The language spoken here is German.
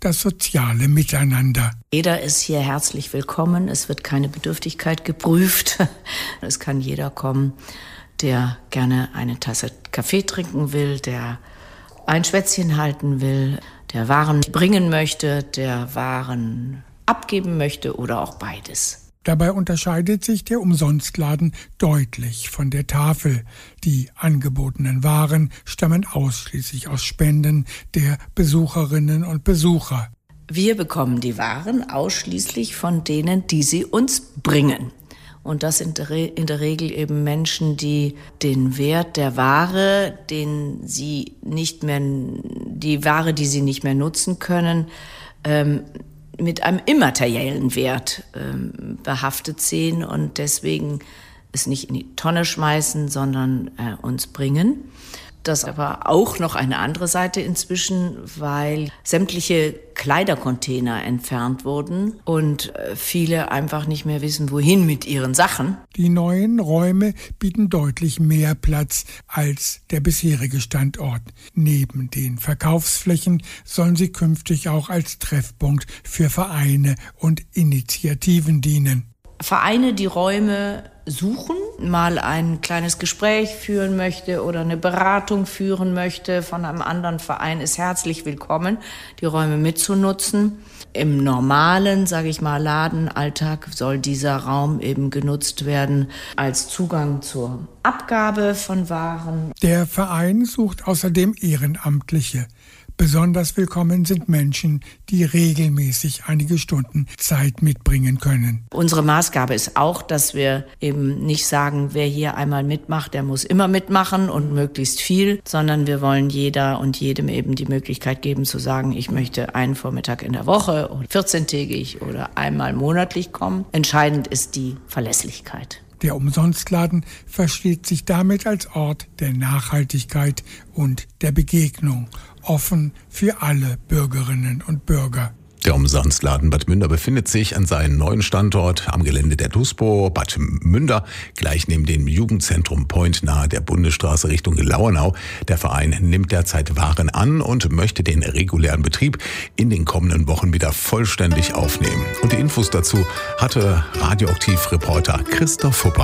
das soziale Miteinander. Jeder ist hier herzlich willkommen. Es wird keine Bedürftigkeit geprüft. Es kann jeder kommen, der gerne eine Tasse Kaffee trinken will, der ein Schwätzchen halten will, der Waren bringen möchte, der Waren abgeben möchte oder auch beides. Dabei unterscheidet sich der Umsonstladen deutlich von der Tafel. Die angebotenen Waren stammen ausschließlich aus Spenden der Besucherinnen und Besucher. Wir bekommen die Waren ausschließlich von denen, die sie uns bringen. Und das sind in der Regel eben Menschen, die den Wert der Ware, die Ware, die sie nicht mehr nutzen können, mit einem immateriellen Wert behaftet sehen und deswegen es nicht in die Tonne schmeißen, sondern uns bringen. Das aber auch noch eine andere Seite inzwischen, weil sämtliche Kleidercontainer entfernt wurden und viele einfach nicht mehr wissen, wohin mit ihren Sachen. Die neuen Räume bieten deutlich mehr Platz als der bisherige Standort. Neben den Verkaufsflächen sollen sie künftig auch als Treffpunkt für Vereine und Initiativen dienen. Vereine, die Räume suchen, mal ein kleines Gespräch führen möchte oder eine Beratung führen möchte von einem anderen Verein, ist herzlich willkommen, die Räume mitzunutzen. Im normalen, Ladenalltag soll dieser Raum eben genutzt werden als Zugang zur Abgabe von Waren. Der Verein sucht außerdem Ehrenamtliche. Besonders willkommen sind Menschen, die regelmäßig einige Stunden Zeit mitbringen können. Unsere Maßgabe ist auch, dass wir eben nicht sagen, wer hier einmal mitmacht, der muss immer mitmachen und möglichst viel, sondern wir wollen jeder und jedem eben die Möglichkeit geben zu sagen, ich möchte einen Vormittag in der Woche oder 14-tägig oder einmal monatlich kommen. Entscheidend ist die Verlässlichkeit. Der Umsonstladen versteht sich damit als Ort der Nachhaltigkeit und der Begegnung, offen für alle Bürgerinnen und Bürger. Der Umsonstladen Bad Münder befindet sich an seinem neuen Standort am Gelände der DUSPO Bad Münder, gleich neben dem Jugendzentrum Point nahe der Bundesstraße Richtung Lauernau. Der Verein nimmt derzeit Waren an und möchte den regulären Betrieb in den kommenden Wochen wieder vollständig aufnehmen. Und die Infos dazu hatte Radioaktiv-Reporter Christoph Hupper.